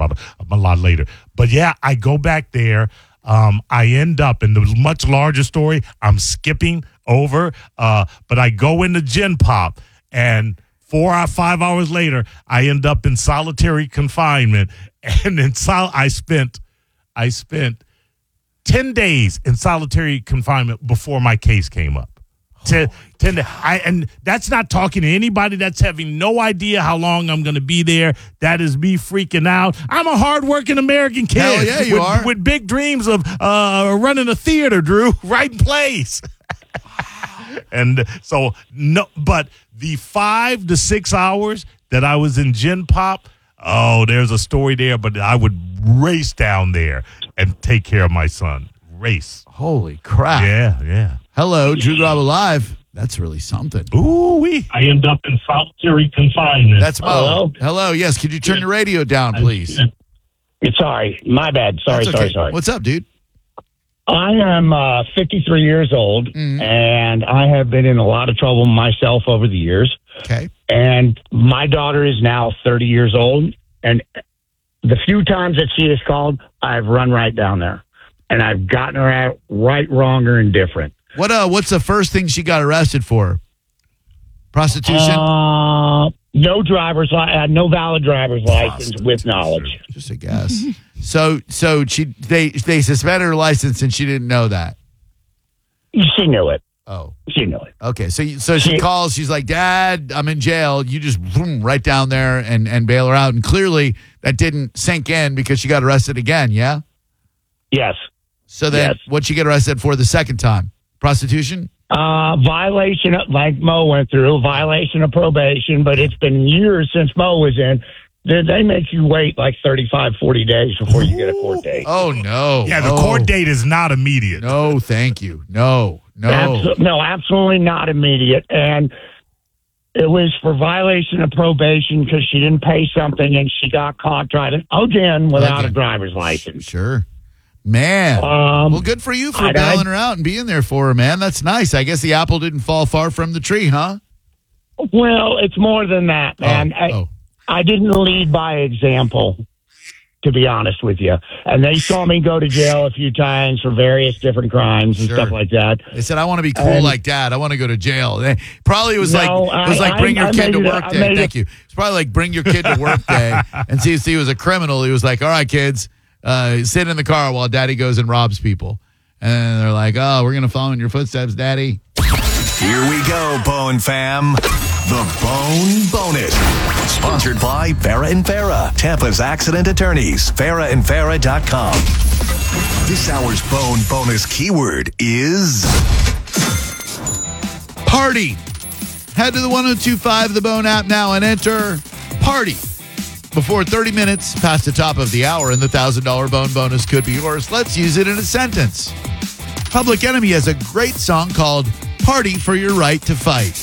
about a lot later. But yeah, I go back there. I end up in the much larger story. I'm skipping over, but I go into Gen Pop, and 4 or 5 hours later, I end up in solitary confinement. And I spent 10 days in solitary confinement before my case came up. 10 days. And that's not talking to anybody. That's having no idea how long I'm going to be there. That is me freaking out. I'm a hardworking American kid. Hell yeah, you are. With big dreams of running a theater, Drew, writing plays. And so, no, but the 5 to 6 hours that I was in Gen Pop, there's a story there, but I would race down there and take care of my son. Race. Holy crap. Yeah. Hello, Drew Garabo Live. That's really something. Ooh-wee. I end up in solitary confinement. That's Mo. Hello. Yes, could you turn your radio down, please? Sorry. My bad. Sorry. What's up, dude? I am 53 years old, and I have been in a lot of trouble myself over the years. Okay. And my daughter is now 30 years old, and the few times that she has called, I've run right down there. And I've gotten her out right, wrong, or indifferent. What's the first thing she got arrested for? Prostitution? No valid driver's license with knowledge. Just a guess. So they suspended her license and she didn't know that. She knew it. Oh, she knew it. Okay, so she calls. She's like, "Dad, I'm in jail." You just right down there and bail her out. And clearly that didn't sink in because she got arrested again. Yeah. Yes. So then, what'd she get arrested for the second time? Prostitution? Violation, like Mo went through, violation of probation, but it's been years since Mo was in. They make you wait like 35, 40 days before you get a court date. Oh, no. Yeah, the court date is not immediate. No, thank you. No. Absolutely not immediate. And it was for violation of probation because she didn't pay something and she got caught driving again without a driver's license. Sure. Man, well, good for you for bailing her out and being there for her, man. That's nice. I guess the apple didn't fall far from the tree, huh? Well, it's more than that, man. I didn't lead by example, to be honest with you. And they saw me go to jail a few times for various different crimes and stuff like that. They said, "I want to be cool like Dad. I want to go to jail." Probably was like bring your kid to work day. Thank you. It's probably like bring your kid to work day and see if he was a criminal. He was like, "All right, kids. Sit in the car while Daddy goes and robs people." And they're like, "Oh, we're going to follow in your footsteps, Daddy." Here we go, Bone Fam. The Bone Bonus. Sponsored by Farah and Farah, Tampa's accident attorneys. FarahandFarah.com. This hour's Bone Bonus keyword is party. Head to the 102.5 The Bone app now and enter party. Before 30 minutes past the top of the hour and the $1,000 Bone Bonus could be yours. Let's use it in a sentence. Public Enemy has a great song called Party for Your Right to Fight.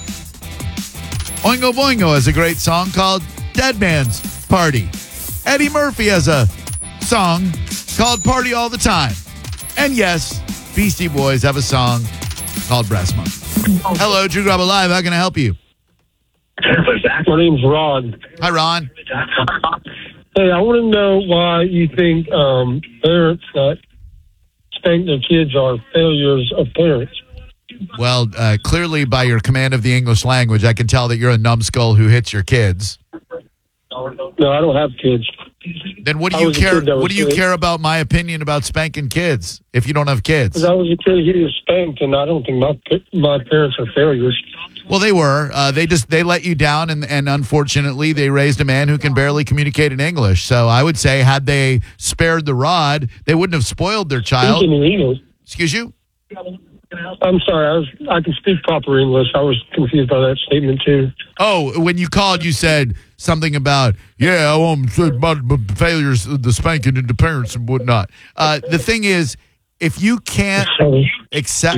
Oingo Boingo has a great song called Dead Man's Party. Eddie Murphy has a song called Party All the Time. And yes, Beastie Boys have a song called Brass Monkey. Hello, Drew Garabo Live. How can I help you? My name's Ron. Hi, Ron. Hey, I want to know why you think parents that spank their kids are failures of parents. Well, clearly by your command of the English language, I can tell that you're a numbskull who hits your kids. No, I don't have kids. Then what do you care? What do you care about my opinion about spanking kids if you don't have kids? Because I was a kid who was spanked, and I don't think my parents are failures. Well, they were. They let you down, and unfortunately, they raised a man who can barely communicate in English. So I would say, had they spared the rod, they wouldn't have spoiled their child. Excuse you? I'm sorry. I can speak proper English. I was confused by that statement too. Oh, when you called, you said something about I won't say about failures, the spanking into parents and whatnot. The thing is, if you can't accept.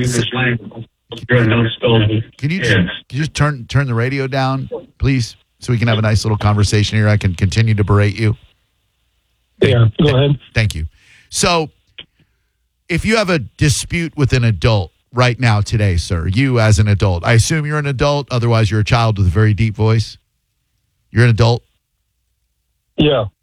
Can you just turn the radio down, please, so we can have a nice little conversation here? I can continue to berate you. Yeah, go ahead. Thank you. So, if you have a dispute with an adult right now today, sir, you as an adult, I assume you're an adult, otherwise you're a child with a very deep voice. You're an adult? Yeah.